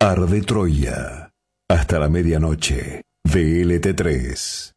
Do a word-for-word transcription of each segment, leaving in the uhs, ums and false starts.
Arde Troya. Hasta la medianoche. D L T tres.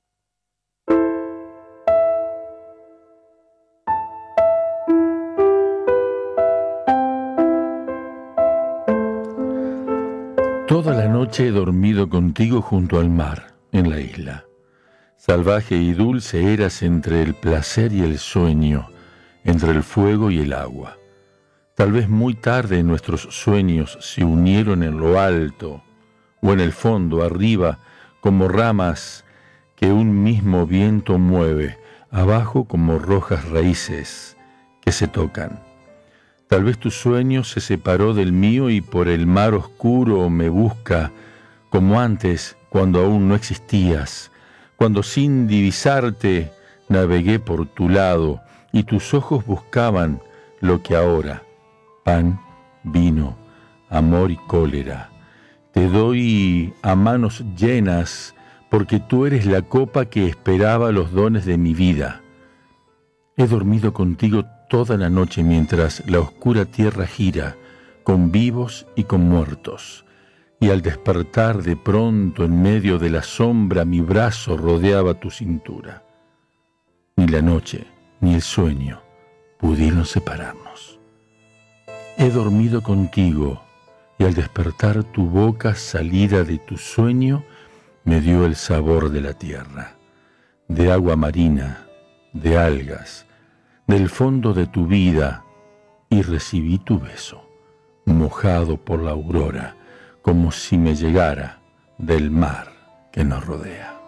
Toda la noche he dormido contigo junto al mar, en la isla. Salvaje y dulce eras entre el placer y el sueño, entre el fuego y el agua. Tal vez muy tarde nuestros sueños se unieron en lo alto, o en el fondo, arriba, como ramas que un mismo viento mueve, abajo como rojas raíces que se tocan. Tal vez tu sueño se separó del mío y por el mar oscuro me busca, como antes, cuando aún no existías, cuando sin divisarte navegué por tu lado y tus ojos buscaban lo que ahora, pan, vino, amor y cólera, te doy a manos llenas porque tú eres la copa que esperaba los dones de mi vida. He dormido contigo toda la noche mientras la oscura tierra gira, con vivos y con muertos, y al despertar de pronto en medio de la sombra mi brazo rodeaba tu cintura. Ni la noche ni el sueño pudieron separarnos. He dormido contigo, y al despertar tu boca salida de tu sueño me dio el sabor de la tierra, de agua marina, de algas, del fondo de tu vida, y recibí tu beso, mojado por la aurora, como si me llegara del mar que nos rodea.